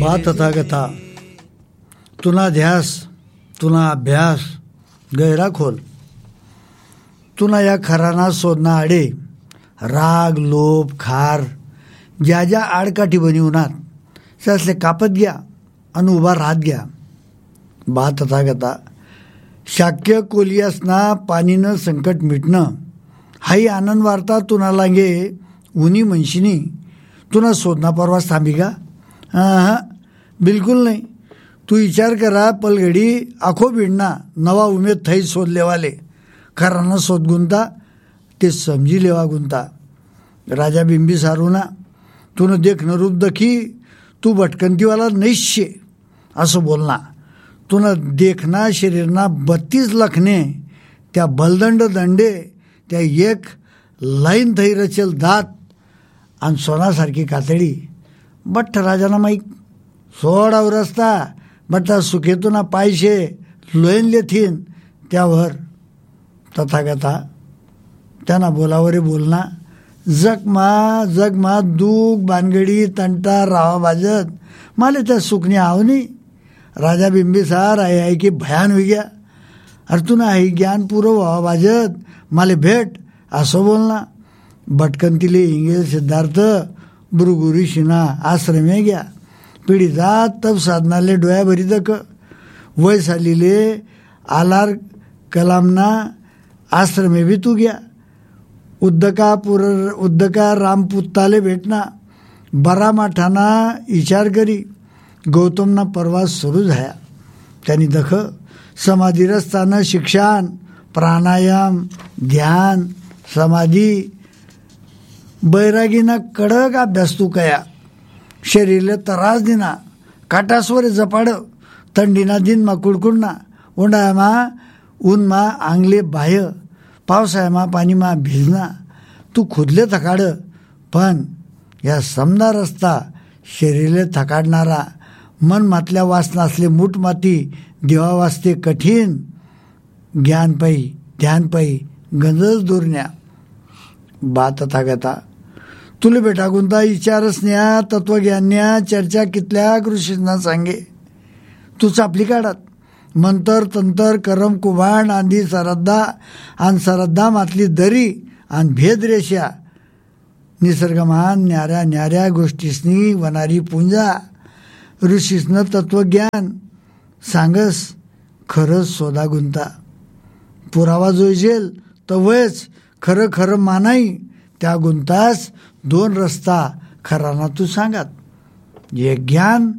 बा तथागता तुना ध्यास तुना अभ्यास गैरा खोल तुना या खराना शोधना आडे राग लोभ खार ज्या ज्या आडकाठी बनवणार त्यासले कापत घ्या आणि उभा राहत घ्या. बा तथागता शाक्य कोलियासना पाणीनं संकट मिटणं हाही आनंद वार्ता तुना लागे उनी मनशिनी तुना शोधना परवास थांबी का? हां बिलकुल नाही. तू विचार करा पलघडी आखो भिडना नवा उमेद थई शोध लेवाले खरानं शोध गुंता ते समजी लेवा गुंता. राजा बिंबिसारूना तुनं देखणं रूप दखी तू भटकंतीवाला नाहीच शे असं बोलना. तुनं देखना शरीरना 32 लखने त्या बलदंड दंडे त्या एक लाईन थई रचेल दात आणि सोनासारखी कातडी. बठ्ठ राजाना माईक सोडाव रस्ता बट्टा सुखेतून पायशे लोयन लेथीन त्यावर. तथागता त्यांना बोलावरे बोलना जगमा दुःख बानगडी तंटा रावा बाजत माले त्या सुखनी आवनी. राजा बिंबिसार आहे की भयान होई गया अरे तुना आहे ज्ञान पुरं व्हावा बाजत माले भेट असं बोलना. भटकंतीले इंगेल सिद्धार्थ भृगुरी शिना आश्रमे घ्या पिढी जात तब साधनाले डोया भरी दक वय सालीले आलार कलामना आश्रमे भी तू घ्या. उद्दका रामपुत्ताले भेटना बरा माठाना विचार करी गौतमना प्रवास सुरू झाया. त्यांनी दख समाधीरस्थानं शिक्षण प्राणायाम ध्यान समाधी बैरागीना कडक अभ्यास तू कया. शरीरले त्रास दिना काटासवर जपाड थंडीना दिनमा कुडकुडना उन्हाळ्यामा ऊनमा आंगले बाह्य पावसाळ्यामा पाणीमा भिजना. तू खुदले थकाड पण या समना रस्ता शरीरले थकाडणारा मन मातल्या वासना असले मूठ माती देवा वाचते कठीण ज्ञान पायी ध्यान पायी गंजच दुरण्या. बा तथागता तुले बेटा गुंता विचारसन्या तत्वज्ञान्या चर्चा कितल्या ऋषींना सांगे. तू चापली काढात मंतर तंतर करम कुभाण आंधी सरद्दा आणि सरद्दा मातली दरी आणि भेदरेषा निसर्गमान न्याऱ्या न्याऱ्या गोष्टीसनी वनारी पुंजा ऋषीसनं तत्वज्ञान सांगस खरंच सोदा गुंता. पुरावा जोयजेल तर वयच खरं खरं मानाई त्या गुंतास 2 रस्ता खराना तू सांगात. एक ज्ञान